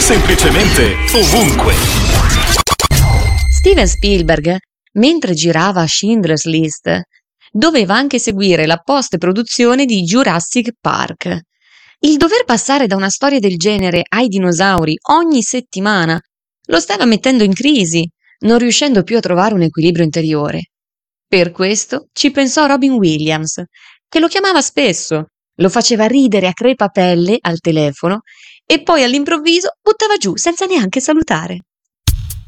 semplicemente ovunque. Steven Spielberg, mentre girava Schindler's List, doveva anche seguire la post-produzione di Jurassic Park. Il dover passare da una storia del genere ai dinosauri ogni settimana lo stava mettendo in crisi, non riuscendo più a trovare un equilibrio interiore. Per questo ci pensò Robin Williams, che lo chiamava spesso, lo faceva ridere a crepapelle al telefono e poi all'improvviso buttava giù senza neanche salutare.